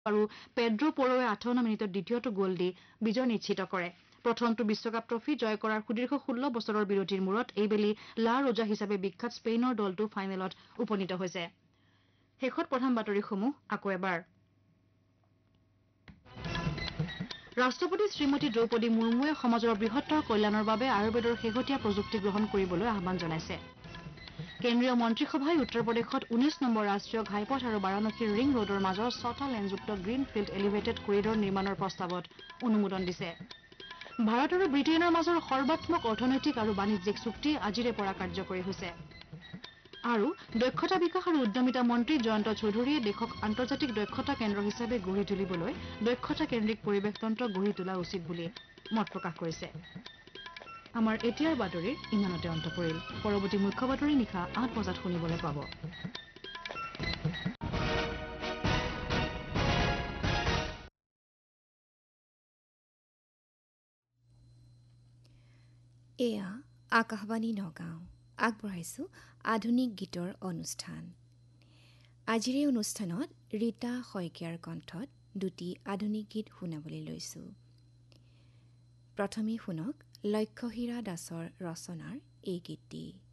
আৰু পেড্ৰো পৰোৱে 58 মিনিটত দ্বিতীয়টো গ'ল দি বিজয় নিশ্চিত কৰে। প্ৰথমটো বিশ্বকাপ ট্ৰফি জয় কৰাৰ সুদীৰ্ঘ 16 বছৰৰ বিৰতিৰ মূৰত এইবেলি লা ৰোজা হিচাপে বিখ্যাত স্পেইনৰ দলটো ফাইনেলত উপনীত হৈছে। শেষত প্ৰধান বাতৰিসমূহ আকৌ এবাৰ। ৰাষ্ট্ৰপতি শ্ৰীমতী দ্ৰৌপদী মুৰ্মুৱে সমাজৰ বৃহত্তৰ কল্যাণৰ বাবে আয়ুৰ্বেদৰ শেহতীয়া প্ৰযুক্তি গ্ৰহণ কৰিবলৈ আহ্বান জনাইছে। কেন্দ্ৰীয় মন্ত্ৰীসভাই উত্তৰ প্ৰদেশত 19 নম্বৰ ৰাষ্ট্ৰীয় ঘাইপথ আৰু বাৰাণসীৰ ৰিং ৰোডৰ মাজৰ 6টা লেনযুক্ত গ্ৰীণ ফিল্ড এলিভেটেড কৰিডৰ নিৰ্মাণৰ প্ৰস্তাৱত অনুমোদন দিছে। ভাৰত আৰু ব্ৰিটেইনৰ মাজৰ সৰ্বাত্মক অৰ্থনৈতিক আৰু বাণিজ্যিক চুক্তি আজিৰে পৰা কাৰ্যকৰী হৈছে। আৰু দক্ষতা বিকাশ আৰু উদ্যমিতা মন্ত্ৰী জয়ন্ত চৌধুৰীয়ে দেশক আন্তৰ্জাতিক দক্ষতা কেন্দ্ৰ হিচাপে গঢ়ি তুলিবলৈ দক্ষতা কেন্দ্ৰিক পৰিৱেশতন্ত্ৰ গঢ়ি তোলা উচিত বুলি মত প্ৰকাশ কৰিছে। আমাৰ এতিয়াৰ বাতৰিৰ ইমানতে অন্ত পৰিল। পৰৱৰ্তী মুখ্য বাতৰি নিশা 8 বজাত শুনিবলৈ পাব। এয়া আকাশবাণী নগাঁও। আগবঢ়াইছোঁ আধুনিক গীতৰ অনুষ্ঠান। আজিৰ এই অনুষ্ঠানত ৰীতা শইকীয়াৰ কণ্ঠত দুটি আধুনিক গীত শুনাবলৈ লৈছোঁ। প্ৰথমে শুনক লক্ষ্যহীৰা দাসৰ ৰচনাৰ এই গীতটি।